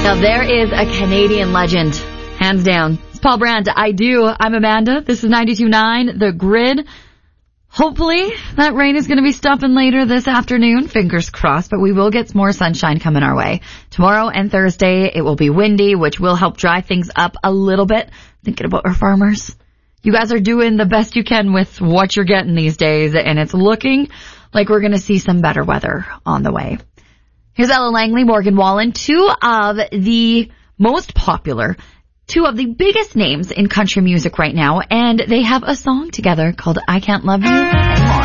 Now there is a Canadian legend, hands down. It's Paul Brandt. I do. I'm Amanda. This is 92.9 The Grid. Hopefully that rain is going to be stopping later this afternoon. Fingers crossed, but we will get some more sunshine coming our way. Tomorrow and Thursday, it will be windy, which will help dry things up a little bit. Thinking about our farmers. You guys are doing the best you can with what you're getting these days, and it's looking like we're going to see some better weather on the way. Here's Ella Langley, Morgan Wallen, two of the biggest names in country music right now, and they have a song together called I Can't Love You